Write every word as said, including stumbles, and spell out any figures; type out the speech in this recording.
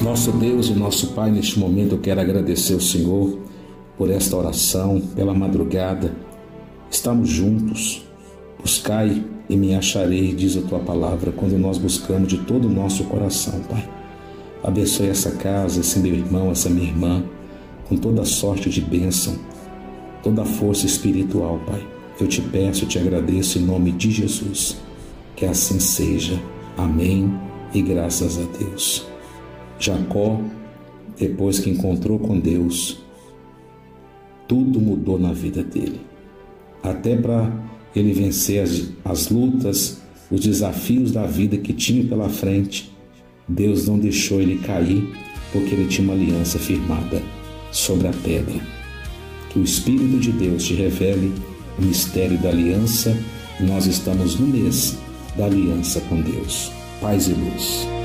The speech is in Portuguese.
Nosso Deus e nosso Pai, neste momento eu quero agradecer ao Senhor por esta oração, pela madrugada. Estamos juntos. Buscai e me acharei, diz a Tua palavra, quando nós buscamos de todo o nosso coração, Pai. Abençoe essa casa, esse meu irmão, essa minha irmã, com toda sorte de bênção, toda a força espiritual, Pai. Eu te peço e te agradeço em nome de Jesus. Que assim seja. Amém e graças a Deus. Jacó, depois que encontrou com Deus, tudo mudou na vida dele. Até para ele vencer as, as lutas, os desafios da vida que tinha pela frente, Deus não deixou ele cair, porque ele tinha uma aliança firmada sobre a pedra. Que o Espírito de Deus te revele o mistério da aliança. Nós estamos no mês da aliança com Deus. Paz e luz.